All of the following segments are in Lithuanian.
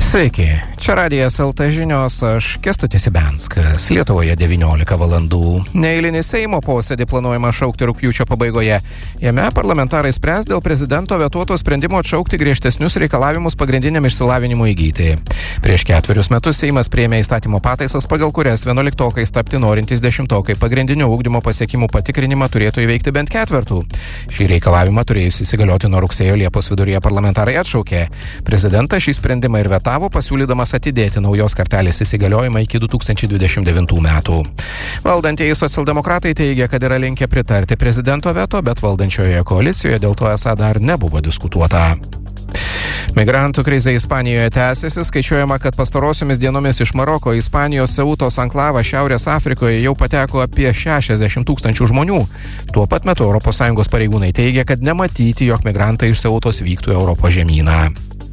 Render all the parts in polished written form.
Sveiki, čia Radijas LT žinios, aš Kęstutis Ibenskas. Lietuvoje 19 valandų. Neeilinį Seimo posėdį planuojama šaukti rugpjūčio pabaigoje. Jame parlamentarai spręs dėl prezidento vetuoto sprendimo atšaukti griežtesnius reikalavimus pagrindiniam išsilavinimui įgyti. Prieš 4 metus Seimas priėmė įstatymo pataisas, pagal kurias 11-okais tapti norintys 10-okai pagrindinio ugdymo pasiekimų patikrinimą turėtų įveikti bent 4. Šį reikalavimą turėjus įsigalioti nuo rugsėjo Liepos viduryje parlamentarai atšaukė. Prezidentas šį sprendimą ir vetavo, pasiūlydamas atidėti naujos kartelės įsigaliojimą iki 2029 metų. Valdantieji socialdemokratai teigia, kad yra linkę pritarti prezidento veto, bet valdančioje koalicijoje dėl to esą dar nebuvo diskutuota. Migrantų krizė Ispanijoje tęsiasi, skaičiuojama, kad pastarosiomis dienomis iš Maroko, Ispanijos Ceutos anklavą Šiaurės Afrikoje jau pateko apie 60 000 žmonių. Tuo pat metu ES pareigūnai teigia, kad nematyti, jog migrantai iš Ceutos vyktų Europos žemyną.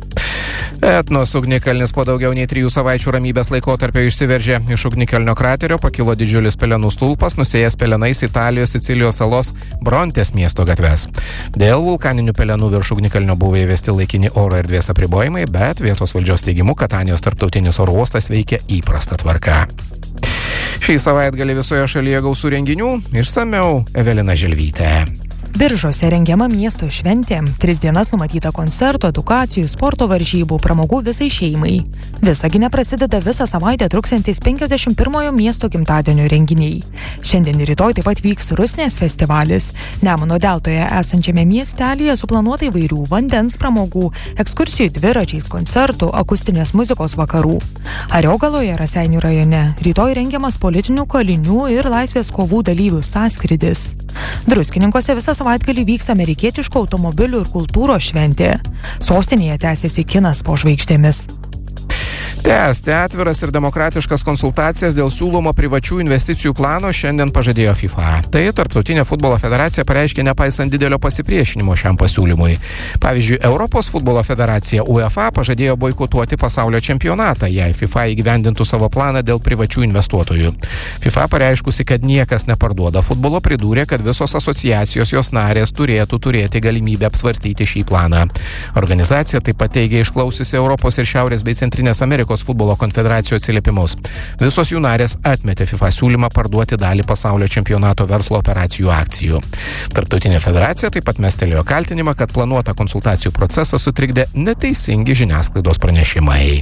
Etnos ugnikalnis po daugiau nei 3 savaičių ramybės laikotarpio išsiveržė. Iš ugnikalnio kraterio pakilo didžiulis pelenų stulpas, nusėjęs pelenais Italijos Sicilijos salos Brontės miesto gatves. Dėl vulkaninių pelenų virš ugnikalnio buvo įvesti laikini oro erdvės apribojimai, bet vietos valdžios teigimu Katanijos tarptautinis oro uostas veikia įprasta tvarka. Šį savaitgalį visoje šalyje gausų renginių, išsamiau Evelina Želvytė. Biržuose rengiama miesto šventė. 3 dienas numatyta koncertų, edukacijų, sporto varžybų, pramogų visai šeimai. Visagine prasideda visą savaitę truksiantys 51 miesto gimtadienio renginiai. Šiandien ir rytoj taip pat vyks Rusnės festivalis. Nemuno deltoje esančiame miestelėje suplanuota įvairių vandens pramogų, ekskursijų dviračiais, koncertų, akustinės muzikos vakarų. Ariogaloje, Raseinių rajone, rytoj rengiamas politinių kalinių ir laisvės kovų dalyvių sąskrydis. Druskininkuose visą savaitgalį vyks amerikietiško automobilių ir kultūros šventė. Sostinėje tęsiasi kinas po žvaigždėmis. Tęsti atviras ir demokratiškas konsultacijas dėl siūlomo privačių investicijų plano šiandien pažadėjo FIFA. Tai Tarptautinė futbolo federacija pareiškė nepaisant didelio pasipriešinimo šiam pasiūlymui. Pavyzdžiui, Europos futbolo federacija UEFA pažadėjo boikotuoti pasaulio čempionatą, jei FIFA įgyvendintų savo planą dėl privačių investuotojų. FIFA pareiškusi, kad niekas neparduoda futbolo, pridūrė, kad visos asociacijos jos narės turėtų turėti galimybę apsvarstyti šį planą. Organizacija taip pat teigia išklausiusi Europos ir Šiaurės bei Centrinės Amerikos futbolo konfederacijų atsiliepimus. Visos jų narės atmetė FIFA siūlymą parduoti dalį pasaulio čempionato verslo operacijų akcijų. Tarptautinė federacija taip pat mestelėjo kaltinimą, kad planuotą konsultacijų procesą sutrikdė neteisingi žiniasklaidos pranešimai.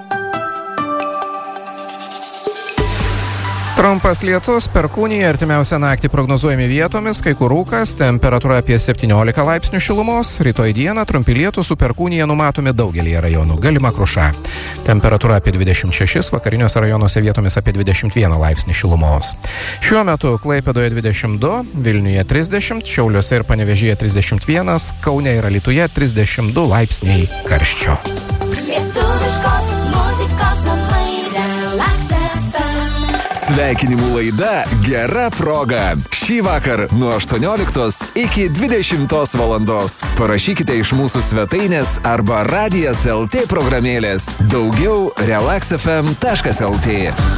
Trumpas lietus, perkūnija, artimiausią naktį prognozuojami vietomis, kai kur rūkas, temperatūra apie 17 laipsnių šilumos, rytoj dieną trumpi lietūs su perkūnija numatomi daugelyje rajonų, galima kruša. Temperatūra apie 26, vakariniuose rajonuose vietomis apie 21 laipsnių šilumos. Šiuo metu Klaipėdoje 22, Vilniuje 30, Šiauliuose ir Panevėžyje 31, Kaune ir Alytuje 32 laipsniai karščio. Sveikinimų laida Gera proga. Šį vakar nuo 18 iki 20 valandos. Parašykite iš mūsų svetainės arba Radijas LT programėlės. Daugiau relaxfm.lt.